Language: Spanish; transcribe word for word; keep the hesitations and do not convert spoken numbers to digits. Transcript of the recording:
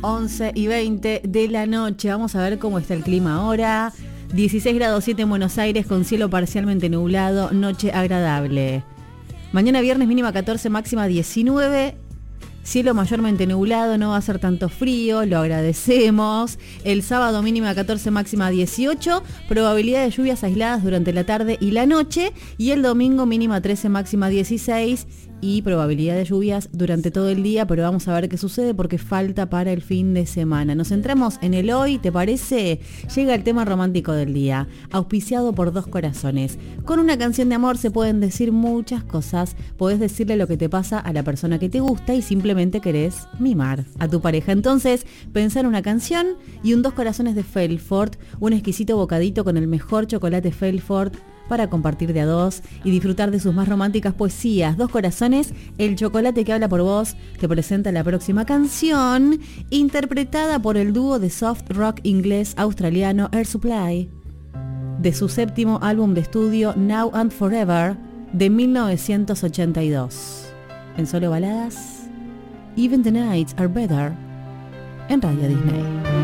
once y veinte de la noche. Vamos a ver cómo está el clima ahora. dieciséis grados siete en Buenos Aires con cielo parcialmente nublado, noche agradable. Mañana viernes mínima catorce, máxima diecinueve. Cielo mayormente nublado, no va a ser tanto frío, lo agradecemos. El sábado mínima catorce, máxima dieciocho. Probabilidad de lluvias aisladas durante la tarde y la noche. Y el domingo mínima trece, máxima dieciséis. Y probabilidad de lluvias durante todo el día, pero vamos a ver qué sucede porque falta para el fin de semana. Nos centramos en el hoy, ¿te parece? Llega el tema romántico del día, auspiciado por Dos Corazones. Con una canción de amor se pueden decir muchas cosas. Podés decirle lo que te pasa a la persona que te gusta y simplemente querés mimar a tu pareja. Entonces, pensá en una canción y un Dos Corazones de Felfort, un exquisito bocadito con el mejor chocolate Felfort para compartir de a dos y disfrutar de sus más románticas poesías. Dos Corazones, el chocolate que habla por vos, te presenta la próxima canción, interpretada por el dúo de soft rock inglés australiano Air Supply, de su séptimo álbum de estudio Now and Forever, de mil novecientos ochenta y dos. En Solo Baladas, Even the Nights Are Better, en Radio Disney.